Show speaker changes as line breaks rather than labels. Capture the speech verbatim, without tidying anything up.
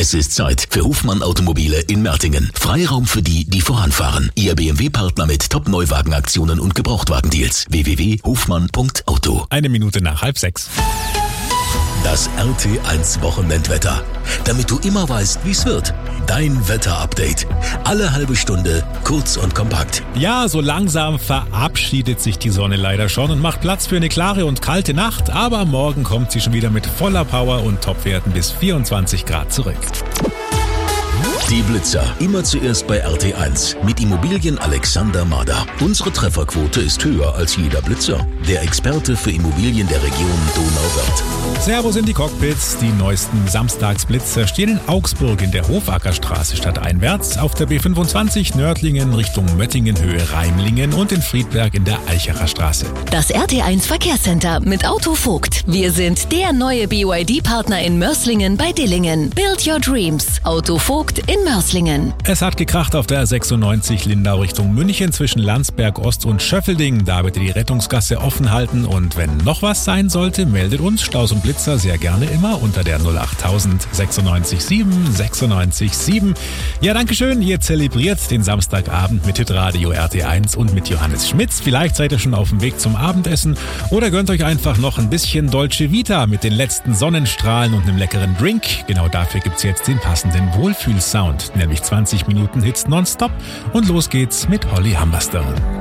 Es ist Zeit für Hofmann Automobile in Mertingen. Freiraum für die, die voranfahren. Ihr B M W-Partner mit Top-Neuwagenaktionen und Gebrauchtwagendeals. w w w punkt hofmann punkt auto.
Eine Minute nach halb sechs.
Das R T eins Wochenendwetter. Damit du immer weißt, wie es wird. Dein Wetter-Update. Alle halbe Stunde, kurz und kompakt.
Ja, so langsam verabschiedet sich die Sonne leider schon und macht Platz für eine klare und kalte Nacht. Aber morgen kommt sie schon wieder mit voller Power und Topwerten bis vierundzwanzig Grad zurück.
Die Blitzer. Immer zuerst bei R T eins. Mit Immobilien Alexander Mader. Unsere Trefferquote ist höher als jeder Blitzer. Der Experte für Immobilien der Region Donauwörth.
Servus in die Cockpits. Die neuesten Samstagsblitzer stehen in Augsburg in der Hofackerstraße stadteinwärts, auf der B fünfundzwanzig Nördlingen Richtung Möttingenhöhe Reimlingen und in Friedberg in der Eichacher Straße.
Das R T eins Verkehrscenter mit Auto Vogt. Wir sind der neue B Y D-Partner in Mörslingen bei Dillingen. Build your dreams. Auto Vogt in Mörslingen.
Es hat gekracht auf der R sechsundneunzig Lindau Richtung München zwischen Landsberg Ost und Schöffelding. Da bitte die Rettungsgasse offen halten und wenn noch was sein sollte, meldet uns Staus und Blitzer sehr gerne immer unter der null acht null null sechs sieben sechs neun sieben. Ja, danke schön. Ihr zelebriert den Samstagabend mit Hitradio R T eins und mit Johannes Schmitz. Vielleicht seid ihr schon auf dem Weg zum Abendessen oder gönnt euch einfach noch ein bisschen Dolce Vita mit den letzten Sonnenstrahlen und einem leckeren Drink. Genau dafür gibt's jetzt den passenden Wohlfühlsound. Nämlich zwanzig Minuten Hits nonstop und los geht's mit Holly Humberstone.